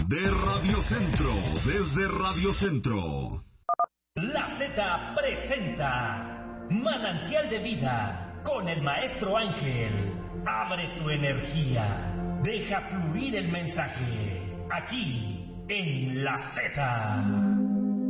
de Radio Centro, desde Radio Centro. La Z presenta Manantial de Vida con el Maestro Ángel. Abre tu energía, deja fluir el mensaje, aquí en La Z.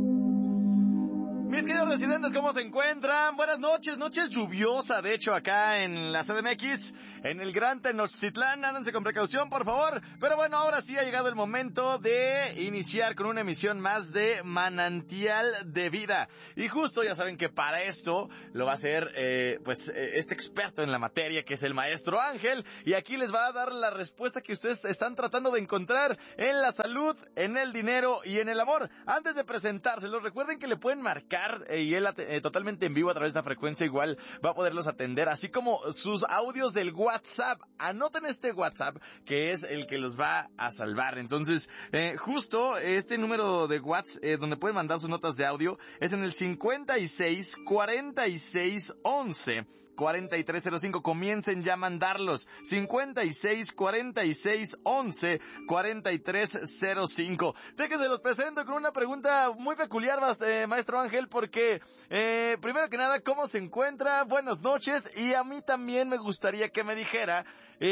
Mis queridos residentes, ¿cómo se encuentran? Buenas noches, noches lluviosa, de hecho, acá en la CDMX, en el Gran Tenochtitlán. Ándense con precaución, por favor. Pero bueno, ahora sí ha llegado el momento de iniciar con una emisión más de Manantial de Vida. Y justo ya saben que para esto lo va a hacer, este experto en la materia, que es el Maestro Ángel. Y aquí les va a dar la respuesta que ustedes están tratando de encontrar en la salud, en el dinero y en el amor. Antes de presentárselos, recuerden que le pueden marcar y él totalmente en vivo a través de la frecuencia, igual va a poderlos atender, así como sus audios del WhatsApp. Anoten este WhatsApp, que es el que los va a salvar. Entonces, justo este número de WhatsApp, donde pueden mandar sus notas de audio, es en el 56 46 11 4305. Comiencen ya a mandarlos. 56 46 11 4305. Déjense los presento con una pregunta muy peculiar, Maestro Ángel, porque primero que nada, ¿cómo se encuentra? Buenas noches. Y a mí también me gustaría que me dijera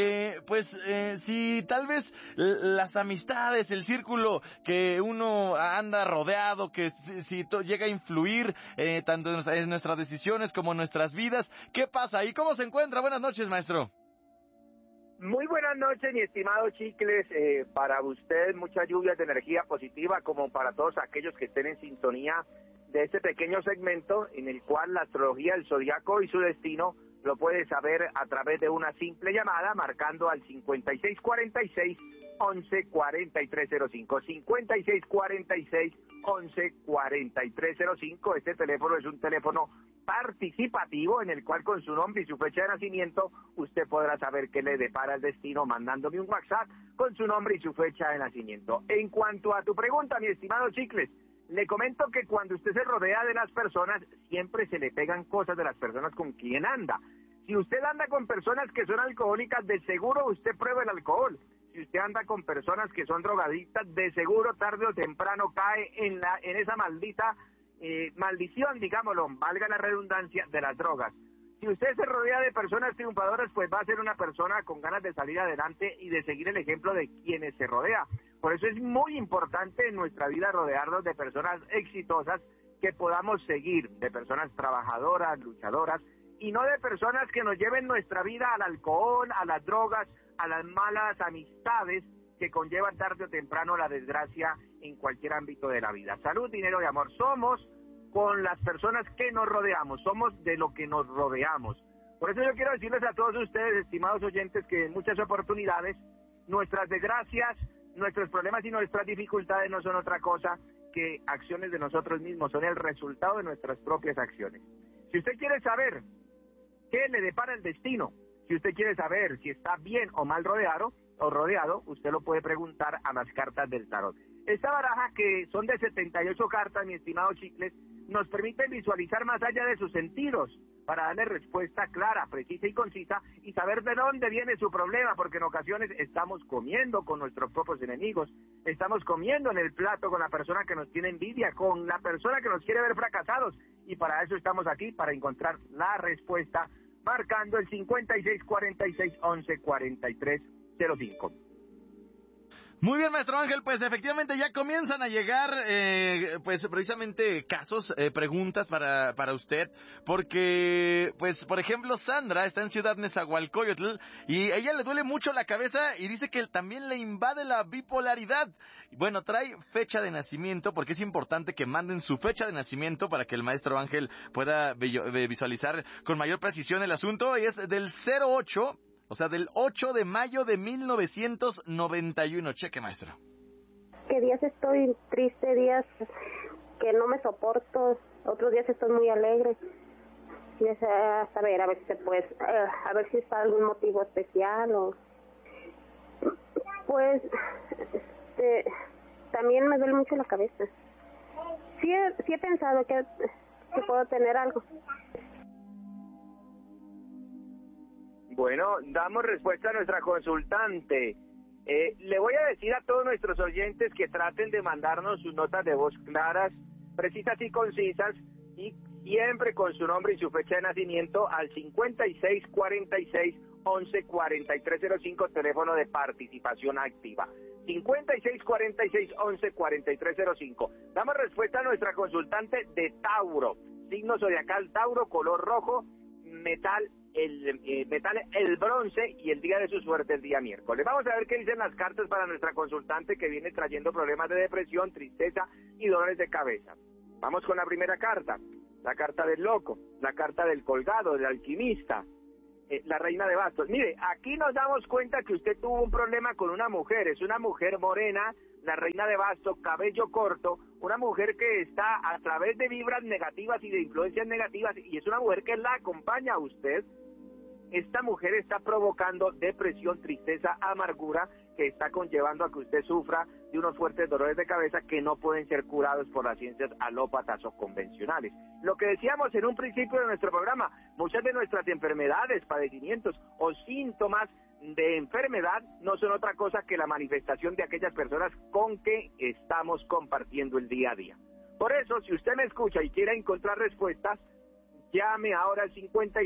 si tal vez las amistades, el círculo que uno anda rodeado, que si llega a influir tanto en nuestras decisiones como en nuestras vidas. ¿Qué pasa ahí? ¿Cómo se encuentra? Buenas noches, maestro. Muy buenas noches, mi estimado Chicles. Para usted, muchas lluvias de energía positiva, como para todos aquellos que estén en sintonía de este pequeño segmento en el cual la astrología, el zodiaco y su destino lo puede saber a través de una simple llamada, marcando al 5646 114305. 5646 114305. Este teléfono es un teléfono participativo en el cual con su nombre y su fecha de nacimiento usted podrá saber qué le depara el destino mandándome un WhatsApp con su nombre y su fecha de nacimiento. En cuanto a tu pregunta, mi estimado Chicles, le comento que cuando usted se rodea de las personas, siempre se le pegan cosas de las personas con quien anda. Si usted anda con personas que son alcohólicas, de seguro usted prueba el alcohol. Si usted anda con personas que son drogadictas, de seguro tarde o temprano cae en esa maldita maldición, digámoslo, valga la redundancia, de las drogas. Si usted se rodea de personas triunfadoras, pues va a ser una persona con ganas de salir adelante y de seguir el ejemplo de quienes se rodea. Por eso es muy importante en nuestra vida rodearnos de personas exitosas que podamos seguir, de personas trabajadoras, luchadoras, y no de personas que nos lleven nuestra vida al alcohol, a las drogas, a las malas amistades que conllevan tarde o temprano la desgracia en cualquier ámbito de la vida. Salud, dinero y amor. Somos con las personas que nos rodeamos, somos de lo que nos rodeamos. Por eso yo quiero decirles a todos ustedes, estimados oyentes, que en muchas oportunidades nuestras desgracias, nuestros problemas y nuestras dificultades no son otra cosa que acciones de nosotros mismos, son el resultado de nuestras propias acciones. Si usted quiere saber qué le depara el destino, si usted quiere saber si está bien o mal rodeado, usted lo puede preguntar a las cartas del tarot. Esta baraja, que son de 78 cartas, mi estimado Chicles, nos permite visualizar más allá de sus sentidos para darle respuesta clara, precisa y concisa y saber de dónde viene su problema, porque en ocasiones estamos comiendo con nuestros propios enemigos, estamos comiendo en el plato con la persona que nos tiene envidia, con la persona que nos quiere ver fracasados, y para eso estamos aquí, para encontrar la respuesta, marcando el 5646 114305. Muy bien, maestro Ángel, pues efectivamente ya comienzan a llegar, precisamente casos, preguntas para usted, porque, por ejemplo, Sandra está en Ciudad Nezahualcóyotl y a ella le duele mucho la cabeza y dice que también le invade la bipolaridad. Bueno, trae fecha de nacimiento, porque es importante que manden su fecha de nacimiento para que el maestro Ángel pueda visualizar con mayor precisión el asunto, y es del 08, o sea, del 8 de mayo de 1991. Cheque, maestro. Que días estoy triste, días que no me soporto, otros días estoy muy alegre. Y desea saber, a ver si se puede, a ver si está algún motivo especial o... Pues, también me duele mucho la cabeza. Sí he pensado que puedo tener algo. Bueno, damos respuesta a nuestra consultante. Le voy a decir a todos nuestros oyentes que traten de mandarnos sus notas de voz claras, precisas y concisas, y siempre con su nombre y su fecha de nacimiento al 5646-114305, teléfono de participación activa. 5646-114305. Damos respuesta a nuestra consultante de Tauro, signo zodiacal Tauro, color rojo, metal el bronce y el día de su suerte el día miércoles. Vamos a ver qué dicen las cartas para nuestra consultante que viene trayendo problemas de depresión, tristeza y dolores de cabeza. Vamos con la primera carta, la carta del loco, la carta del colgado, del alquimista, la reina de bastos. Mire, aquí nos damos cuenta que usted tuvo un problema con una mujer, es una mujer morena, la reina de bastos, cabello corto, una mujer que está a través de vibras negativas y de influencias negativas, y es una mujer que la acompaña a usted. Esta mujer está provocando depresión, tristeza, amargura, que está conllevando a que usted sufra de unos fuertes dolores de cabeza que no pueden ser curados por las ciencias alópatas o convencionales. Lo que decíamos en un principio de nuestro programa, muchas de nuestras enfermedades, padecimientos o síntomas de enfermedad no son otra cosa que la manifestación de aquellas personas con que estamos compartiendo el día a día. Por eso, si usted me escucha y quiere encontrar respuestas, llame ahora al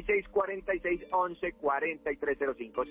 5646-114305,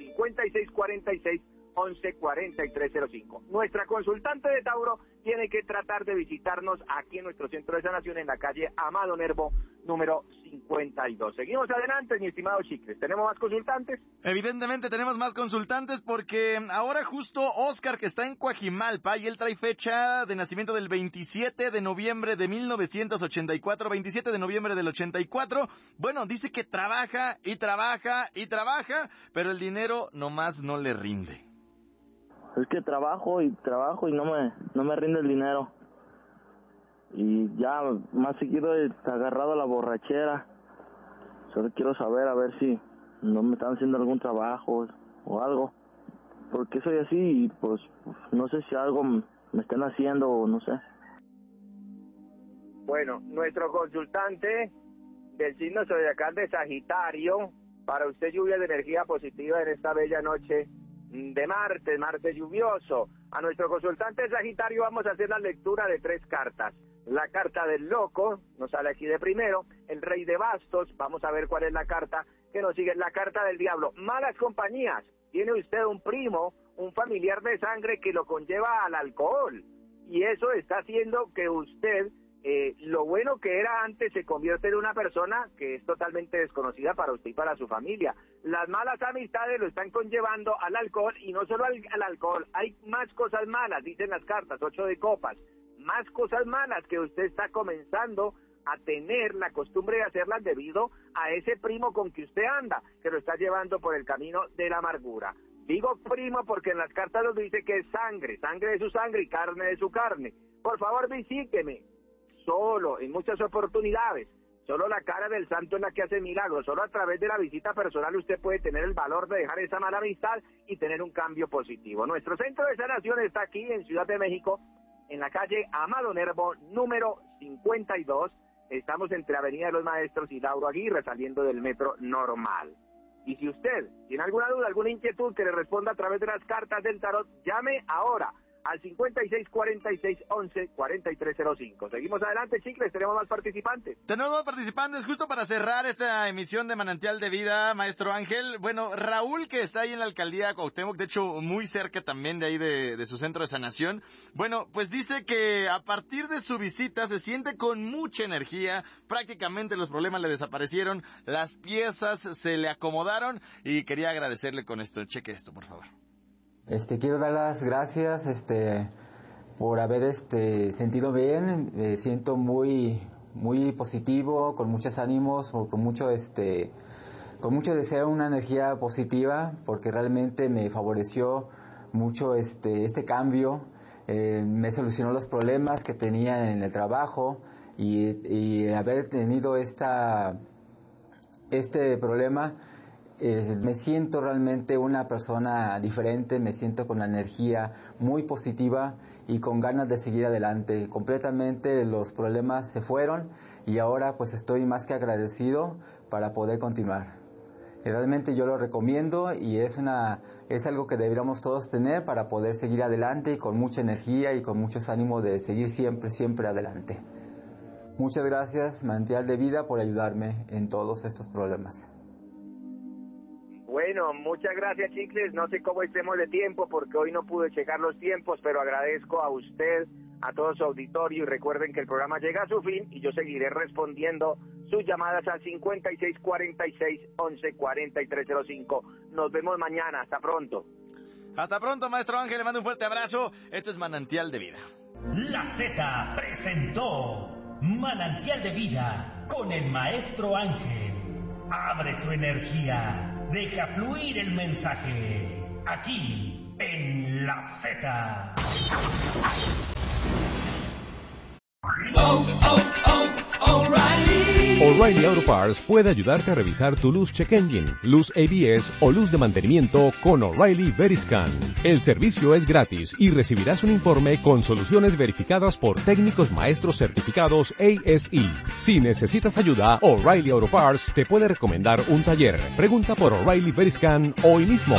5646-114305. Nuestra consultante de Tauro tiene que tratar de visitarnos aquí en nuestro centro de sanación en la calle Amado Nervo, número 52. Seguimos adelante, mi estimado Chicles. ¿Tenemos más consultantes? Evidentemente tenemos más consultantes porque ahora justo Oscar, que está en Coajimalpa, y él trae fecha de nacimiento del 27 de noviembre de 1984, 27 de noviembre del 84. Bueno, dice que trabaja y trabaja y trabaja, pero el dinero nomás no le rinde. Es que trabajo y no me rinde el dinero. Y ya más seguido he agarrado la borrachera. Solo quiero saber a ver si no me están haciendo algún trabajo o algo. Porque soy así y pues no sé si algo me están haciendo o no sé. Bueno, nuestro consultante del signo zodiacal de Sagitario, para usted lluvia de energía positiva en esta bella noche de martes lluvioso. A nuestro consultante de Sagitario vamos a hacer la lectura de 3 cartas. La carta del loco, nos sale aquí de primero, el rey de bastos, vamos a ver cuál es la carta que nos sigue, la carta del diablo, malas compañías. Tiene usted un primo, un familiar de sangre que lo conlleva al alcohol, y eso está haciendo que usted, lo bueno que era antes, se convierte en una persona que es totalmente desconocida para usted y para su familia. Las malas amistades lo están conllevando al alcohol, y no solo al alcohol, hay más cosas malas, dicen las cartas, 8 de copas, más cosas malas que usted está comenzando a tener la costumbre de hacerlas debido a ese primo con que usted anda, que lo está llevando por el camino de la amargura. Digo primo porque en las cartas nos dice que es sangre de su sangre y carne de su carne. Por favor, visíteme. Solo, en muchas oportunidades, solo la cara del santo es la que hace milagros. Solo a través de la visita personal usted puede tener el valor de dejar esa mala amistad y tener un cambio positivo. Nuestro centro de sanación está aquí en Ciudad de México, en la calle Amado Nervo, número 52. Estamos entre Avenida de los Maestros y Lauro Aguirre, saliendo del metro normal. Y si usted tiene alguna duda, alguna inquietud que le responda a través de las cartas del tarot, llame ahora al 5646-114305. Seguimos adelante, Chicles, tenemos más participantes. Tenemos más participantes justo para cerrar esta emisión de Manantial de Vida, maestro Ángel. Bueno, Raúl, que está ahí en la alcaldía de Cuauhtémoc, de hecho muy cerca también de ahí de su centro de sanación. Bueno, pues dice que a partir de su visita se siente con mucha energía, prácticamente los problemas le desaparecieron, las piezas se le acomodaron, y quería agradecerle con esto. Cheque esto, por favor. Quiero dar las gracias por haber sentido bien. Me siento muy positivo, con muchos ánimos, con mucho deseo, una energía positiva, porque realmente me favoreció mucho este cambio. Me solucionó los problemas que tenía en el trabajo, y haber tenido este problema, me siento realmente una persona diferente, me siento con la energía muy positiva y con ganas de seguir adelante. Completamente los problemas se fueron, y ahora pues estoy más que agradecido para poder continuar. Realmente yo lo recomiendo, y es una es algo que deberíamos todos tener para poder seguir adelante y con mucha energía y con muchos ánimos de seguir siempre adelante. Muchas gracias, Manantial de Vida, por ayudarme en todos estos problemas. Bueno, muchas gracias, chicles. No sé cómo estemos de tiempo porque hoy no pude checar los tiempos, pero agradezco a usted, a todo su auditorio, y recuerden que el programa llega a su fin y yo seguiré respondiendo sus llamadas al 5646-114305. Nos vemos mañana. Hasta pronto. Hasta pronto, maestro Ángel. Le mando un fuerte abrazo. Esto es Manantial de Vida. La Z presentó Manantial de Vida con el maestro Ángel. Abre tu energía. Deja fluir el mensaje. Aquí, en La Z. O'Reilly Auto Parts puede ayudarte a revisar tu luz check engine, luz ABS o luz de mantenimiento con O'Reilly Veriscan. El servicio es gratis y recibirás un informe con soluciones verificadas por técnicos maestros certificados ASE. Si necesitas ayuda, O'Reilly Auto Parts te puede recomendar un taller. Pregunta por O'Reilly Veriscan hoy mismo.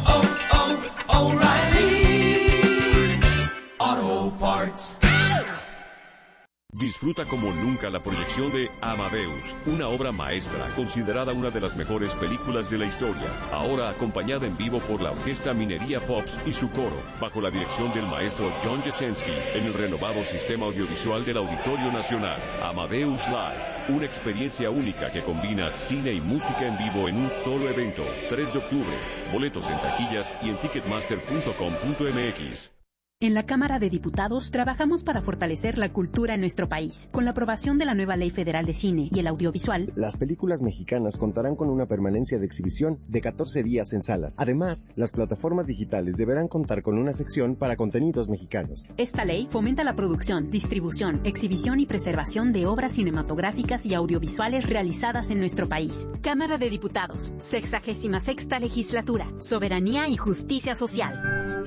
O'Reilly Auto Parts. Disfruta como nunca la proyección de Amadeus, una obra maestra considerada una de las mejores películas de la historia, ahora acompañada en vivo por la Orquesta Minería Pops y su coro, bajo la dirección del maestro John Jesensky, en el renovado sistema audiovisual del Auditorio Nacional. Amadeus Live, una experiencia única que combina cine y música en vivo en un solo evento. 3 de octubre, boletos en taquillas y en ticketmaster.com.mx. En la Cámara de Diputados trabajamos para fortalecer la cultura en nuestro país. Con la aprobación de la nueva Ley Federal de Cine y el Audiovisual, las películas mexicanas contarán con una permanencia de exhibición de 14 días en salas. Además, las plataformas digitales deberán contar con una sección para contenidos mexicanos. Esta ley fomenta la producción, distribución, exhibición y preservación de obras cinematográficas y audiovisuales realizadas en nuestro país. Cámara de Diputados, 66ª Legislatura, Soberanía y Justicia Social.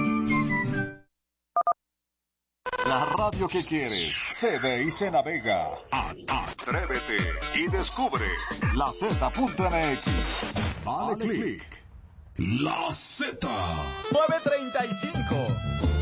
La radio que quieres se ve y se navega. Atrévete y descubre la Z.mx. Dale click. La Z. 9:35.